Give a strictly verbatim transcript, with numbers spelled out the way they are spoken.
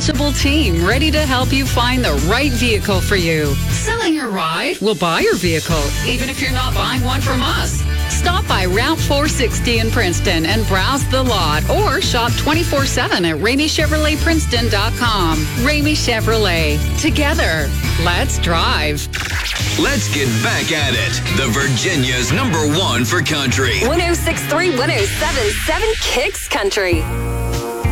knowledgeable team ready to help you find the right vehicle for you. Selling your ride? We'll buy your vehicle, even if you're not buying one from us. Stop by Route four sixty in Princeton and browse the lot, or shop twenty-four seven at ramey chevrolet princeton dot com. Ramey Chevrolet. Together, let's drive. Let's get back at it. The Virginia's number one for country. one oh six point three, one oh seven point seven Kicks Country.